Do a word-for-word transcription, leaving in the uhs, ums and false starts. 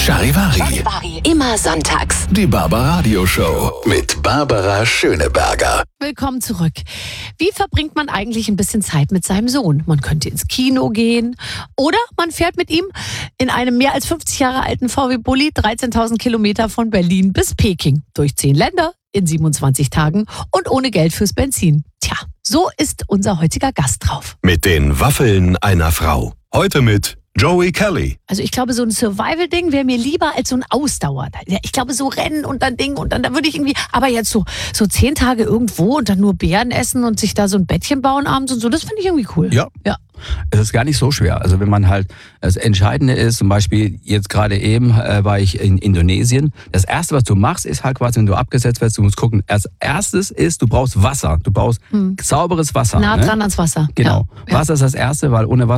Charivari. Charivari. Immer sonntags. Die Barbaradio Show mit Barbara Schöneberger. Willkommen zurück. Wie verbringt man eigentlich ein bisschen Zeit mit seinem Sohn? Man könnte ins Kino gehen oder man fährt mit ihm in einem mehr als fünfzig Jahre alten V W-Bulli dreizehntausend Kilometer von Berlin bis Peking. Durch zehn Länder in siebenundzwanzig Tagen und ohne Geld fürs Benzin. Tja, so ist unser heutiger Gast drauf. Mit den Waffeln einer Frau. Heute mit Joey Kelly. Also ich glaube, so ein Survival-Ding wäre mir lieber als so ein Ausdauer. Ich glaube, so rennen und dann Ding und dann da würde ich irgendwie, aber jetzt so, so zehn Tage irgendwo und dann nur Beeren essen und sich da so ein Bettchen bauen abends und so, das finde ich irgendwie cool. Ja. Ja. Es ist gar nicht so schwer. Also wenn man halt, das Entscheidende ist, zum Beispiel jetzt gerade eben äh, war ich in Indonesien. Das Erste, was du machst, ist halt quasi, wenn du abgesetzt wirst, du musst gucken. Als erstes ist, du brauchst Wasser. Du brauchst hm. sauberes Wasser. Nah ne? dran ans Wasser. Genau. Ja. Wasser ist das Erste, weil ohne Wasser